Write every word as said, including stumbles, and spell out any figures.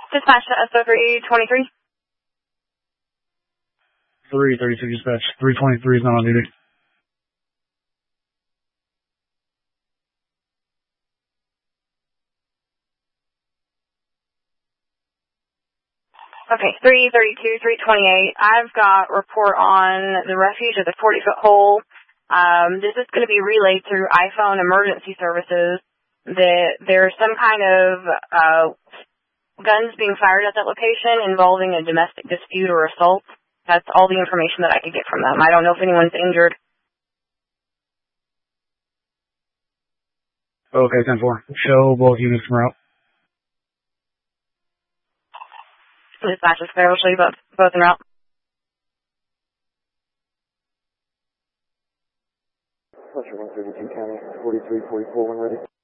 Dispatch to S O three twenty-three. three thirty-two dispatch. three twenty-three is not on duty. Okay, three thirty-two, three twenty-eight. I've got report on the refuge of the forty-foot hole. Um, this is going to be relayed through iPhone emergency services. That there's some kind of uh, guns being fired at that location involving a domestic dispute or assault. That's all the information that I could get from them. I don't know if anyone's injured. Okay, ten four. Show both units from route. Dispatch is clear. We'll show you both, both en route. Pressure one thirty-two County, forty-three forty-four when ready.